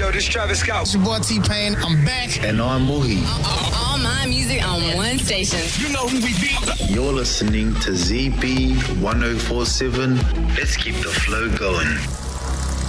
Yo, this Travis Scott. It's your boy T-Pain. I'm back. And I'm Boogie. All my music on one station. You know who we be. You're listening to ZB 1047. Let's keep the flow going.